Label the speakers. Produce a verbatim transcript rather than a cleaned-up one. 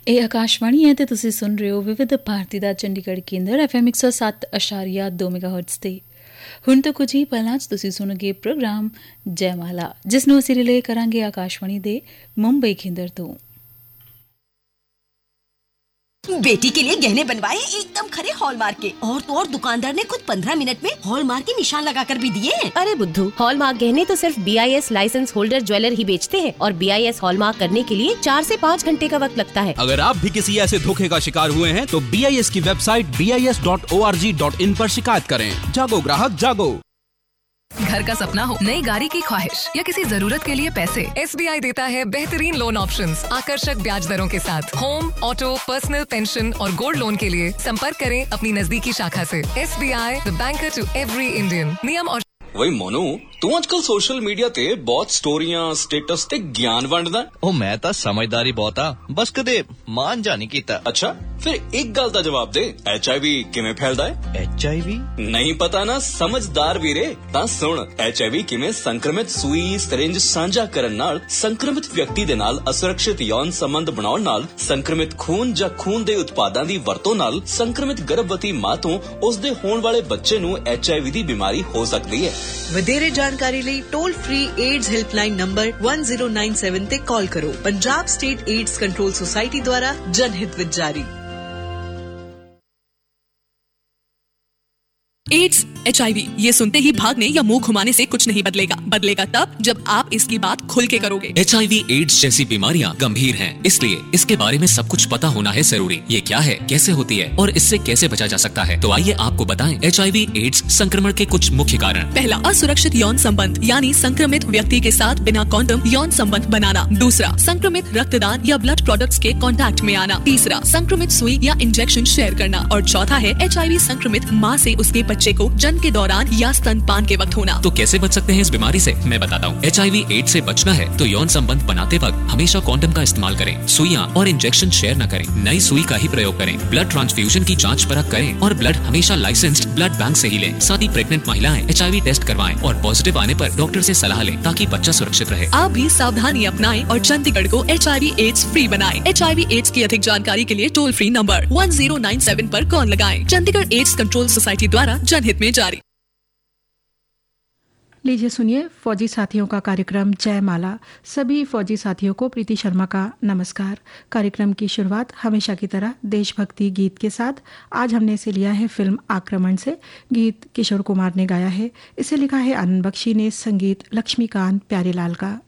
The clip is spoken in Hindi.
Speaker 1: ਇਹ ਆਕਾਸ਼ਵਾਣੀ ਹੈ ਤੇ ਤੁਸੀਂ ਸੁਣ ਰਹੇ ਹੋ ਵਿਵਿਧ ਭਾਰਤੀ ਦਾ ਚੰਡੀਗੜ੍ਹ ਕੇਂਦਰ ਐਫ ਐਮ ਇੱਕ ਸੌ ਸੱਤ ਦਸ਼ਮਲਵ ਦੋ ਮੈਗਾਹਰਟਜ਼ ਤੇ। ਹੁਣ ਤੋਂ ਕੁਝ ਹੀ ਪਹਿਲਾਂ 'ਚ ਤੁਸੀਂ ਸੁਣੋਗੇ ਪ੍ਰੋਗਰਾਮ ਜੈਮਾਲਾ, ਜਿਸ ਨੂੰ ਅਸੀਂ ਰਿਲੇ ਕਰਾਂਗੇ ਆਕਾਸ਼ਵਾਣੀ ਦੇ ਮੁੰਬਈ ਕੇਂਦਰ ਤੋਂ।
Speaker 2: बेटी के लिए गहने बनवाए एकदम खरे हॉलमार्क के, और तो और दुकानदार ने खुद पंद्रह मिनट में हॉलमार्क के निशान लगाकर भी दिए हैं।
Speaker 3: अरे बुद्धू, हॉलमार्क गहने तो सिर्फ B I S licence holder jeweller ही बेचते हैं और बी आई एस हॉलमार्क करने के लिए चार से पाँच घंटे का वक्त लगता है।
Speaker 4: अगर आप भी किसी ऐसे धोखे का शिकार हुए हैं तो बी आई एस की website B I S dot O R G dot in पर शिकायत करें। जागो ग्राहक जागो।
Speaker 5: घर का सपना हो, नई गाड़ी की ख्वाहिश या किसी जरूरत के लिए पैसे, एस बी आई देता है बेहतरीन लोन ऑप्शंस, आकर्षक ब्याज दरों के साथ। होम, ऑटो, पर्सनल, पेंशन और गोल्ड लोन के लिए संपर्क करें अपनी नजदीकी शाखा से। S B I, the banker to every Indian. नियम और
Speaker 6: वही मोनू, तू आजकल सोशल मीडिया ते बहुत स्टोरियां, स्टेटस ते ज्ञान वंडदा।
Speaker 7: ओ मैं तां समझदारी बहुत आ, बस कदे मान जा नहीं कीता।
Speaker 6: अच्छा, फिर एक गल दा जवाब दे, एच आई वी किवें फैलदा है?
Speaker 7: एच आई वी
Speaker 6: नहीं पता ना? समझदार वीरे तां सुन, एच आई वी किवें संक्रमित सूई सिरिंज साझा करन नाल संक्रमित व्यक्ति दे नाल असुरक्षित यौन संबंध बनाउण नाल, संक्रमित खून ਜਾਂ खून ਦੇ ਉਤਪਾਦਾਂ ਦੀ ਵਰਤੋਂ ਨਾਲ ਸੰਕਰਮਿਤ ਗਰਭਵਤੀ ਮਾਂ ਤੋਂ ਉਸ ਦੇ ਹੋਣ ਵਾਲੇ ਬੱਚੇ ਨੂੰ ਐਚ ਆਈ ਵੀ ਦੀ ਬਿਮਾਰੀ ਹੋ ਸਕਦੀ ਹੈ।
Speaker 2: ਵਧੇਰੇ ਜਾਣਕਾਰੀ ਲਈ toll free AIDS helpline number ਇੱਕ ਜ਼ੀਰੋ ਨੌਂ ਸੱਤ ਤੇ ਕਾਲ ਕਰੋ। Punjab state AIDS control society ਦੁਆਰਾ ਜਨਹਿਤ ਵਿੱਚ ਜਾਰੀ।
Speaker 5: एड्स, एच आई वी, ये सुनते ही भागने या मुंह घुमाने से कुछ नहीं बदलेगा। बदलेगा तब जब आप इसकी बात खुल के करोगे।
Speaker 8: एच आई वी एड्स जैसी बीमारियां गंभीर हैं, इसलिए इसके बारे में सब कुछ पता होना है जरूरी। ये क्या है, कैसे होती है और इससे कैसे बचा जा सकता है, तो आइए आपको बताएं एच आई वी एड्स संक्रमण के कुछ मुख्य कारण।
Speaker 5: पहला, असुरक्षित यौन संबंध यानी संक्रमित व्यक्ति के साथ बिना कॉन्डम यौन संबंध बनाना। दूसरा, संक्रमित रक्तदान या ब्लड प्रोडक्ट्स के कांटेक्ट में आना। तीसरा, संक्रमित सुई या इंजेक्शन शेयर करना। और चौथा है एच आई वी संक्रमित माँ से उसके बच्चे को जन्म के दौरान या स्तनपान के वक्त होना।
Speaker 8: तो कैसे बच सकते हैं इस बीमारी से, मैं बताता हूँ। एच आई वी एड्स से बचना है तो यौन संबंध बनाते वक्त हमेशा कॉन्डम का इस्तेमाल करें, सुइयां और इंजेक्शन शेयर न करें, नई सुई का ही प्रयोग करें, ब्लड ट्रांसफ्यूजन की जांच परख करें और ब्लड हमेशा लाइसेंस्ड ब्लड बैंक से ही लें। साथ ही प्रेग्नेंट महिलाएं एच आई वी टेस्ट करवाएं और पॉजिटिव आने पर डॉक्टर से सलाह लें ताकि बच्चा सुरक्षित रहे।
Speaker 5: आप भी सावधानी अपनाएं और चंडीगढ़ को H I V AIDS free बनाएं। एच आई वी एड्स की अधिक जानकारी के लिए टोल फ्री नंबर एक जीरो नौ सात पर कॉल लगाएं। चंडीगढ़ एड्स कंट्रोल सोसाइटी द्वारा जनहित में जारी।
Speaker 9: लीजिए सुनिए फौजी साथियों का कार्यक्रम जयमाला। सभी फौजी साथियों को प्रीति शर्मा का नमस्कार। कार्यक्रम की शुरुआत हमेशा की तरह देशभक्ति गीत के साथ। आज हमने इसे लिया है फिल्म आक्रमण से। गीत किशोर कुमार ने गाया है। इसे लिखा है आनंद बख्शी ने, संगीत लक्ष्मीकांत प्यारेलाल का।